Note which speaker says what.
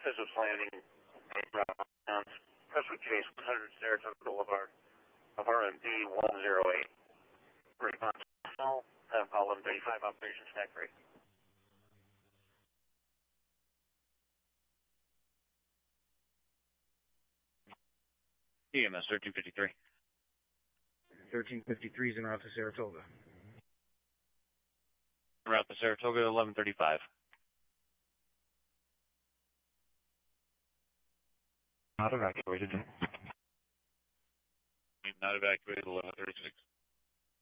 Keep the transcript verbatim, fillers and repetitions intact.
Speaker 1: Business landing, um, Crestwood Chase, one hundred Saratoga Boulevard, of R M D one zero eight. Response, call eleven thirty-five, operation stack break.
Speaker 2: E M S thirteen fifty-three.
Speaker 3: thirteen fifty-three is en route to Saratoga.
Speaker 2: En route to Saratoga, eleven thirty-five.
Speaker 3: Not evacuated.
Speaker 2: Not evacuated, eleven thirty-six.